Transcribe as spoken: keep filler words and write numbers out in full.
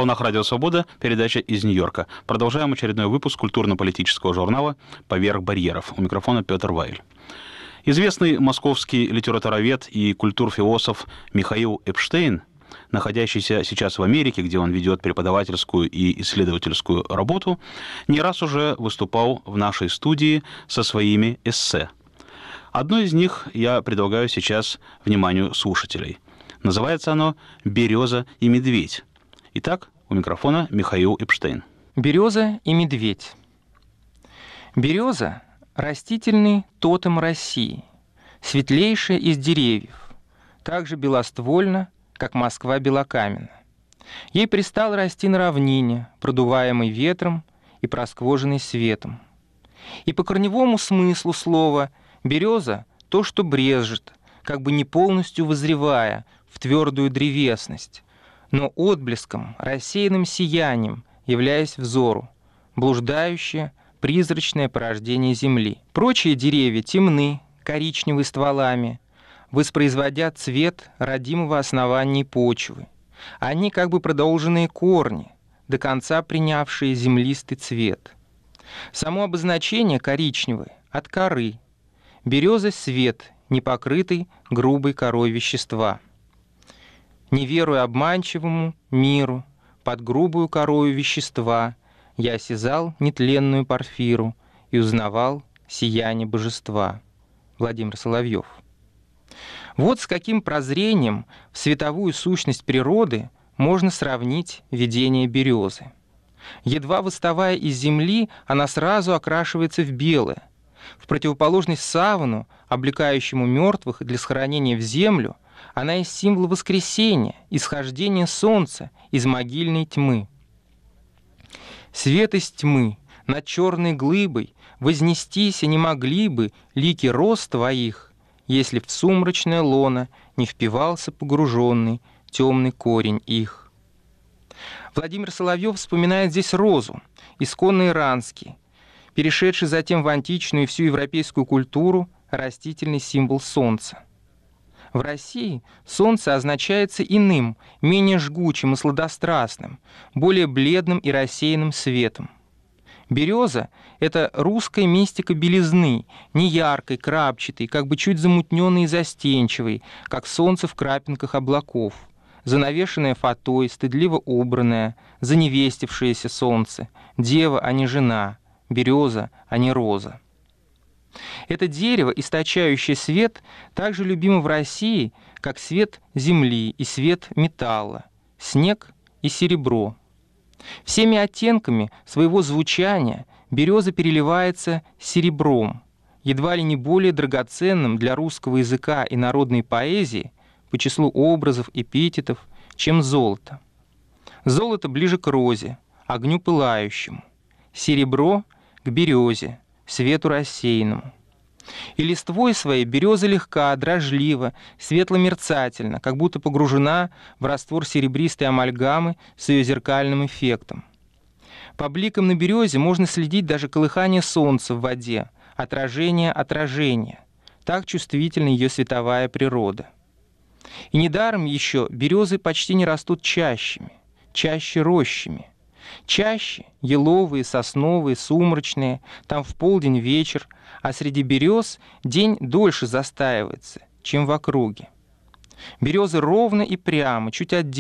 волнах Радио Свобода, передача из Нью-Йорка. Продолжаем очередной выпуск культурно-политического журнала «Поверх барьеров». У микрофона Петр Вайль. Известный московский литературовед и культурфилософ Михаил Эпштейн, находящийся сейчас в Америке, где он ведет преподавательскую и исследовательскую работу, не раз уже выступал в нашей студии со своими эссе. Одно из них я предлагаю сейчас вниманию слушателей. Называется оно «Береза и медведь». Итак, у микрофона Михаил Эпштейн. Береза и медведь. Береза – растительный тотем России, светлейшая из деревьев, так же белоствольна, как Москва белокаменна. Ей пристало расти на равнине, продуваемой ветром и просквоженной светом. И по корневому смыслу слова береза – то, что брезжит, как бы не полностью вызревая в твердую древесность, но отблеском, рассеянным сиянием, являясь взору, блуждающее, призрачное порождение земли. Прочие деревья темны, коричневые стволами, воспроизводя цвет родимого основания почвы. Они как бы продолженные корни, до конца принявшие землистый цвет. Само обозначение коричневое от коры. Береза — свет, не покрытый грубой корой вещества. Не веруя обманчивому миру, под грубую корою вещества, я осязал нетленную порфиру и узнавал сияние божества. Владимир Соловьев. Вот с каким прозрением в световую сущность природы можно сравнить видение березы. Едва выставая из земли, она сразу окрашивается в белое. В противоположность савану, облекающему мертвых для схоронения в землю, она есть символ воскресения, исхождения солнца из могильной тьмы. Свет из тьмы над черной глыбой вознестися не могли бы лики роз твоих, если в сумрачное лоно не впивался погруженный темный корень их. Владимир Соловьев вспоминает здесь розу, исконно иранский, перешедший затем в античную и всю европейскую культуру растительный символ солнца. В России солнце означается иным, менее жгучим и сладострастным, более бледным и рассеянным светом. Береза — это русская мистика белизны, не яркой, крапчатой, как бы чуть замутненной и застенчивой, как солнце в крапинках облаков, занавешенное фатой, стыдливо убранное, заневестившееся солнце, дева, а не жена, береза, а не роза. Это дерево, источающее свет, также любимо в России, как свет земли и свет металла, снег и серебро. Всеми оттенками своего звучания береза переливается серебром, едва ли не более драгоценным для русского языка и народной поэзии по числу образов, эпитетов, чем золото. Золото ближе к розе, огню пылающему, серебро — к березе, свету рассеянному. И листвой своей береза легка, дрожлива, светло-мерцательна, как будто погружена в раствор серебристой амальгамы с ее зеркальным эффектом. По бликам на березе можно следить даже колыхание солнца в воде, отражение отражения. Так чувствительна ее световая природа. И недаром еще березы почти не растут чащами, чаще рощами. Чаще еловые, сосновые, сумрачные, там в полдень вечер, а среди берез день дольше застаивается, чем в округе. Березы ровно и прямо, чуть отдельно,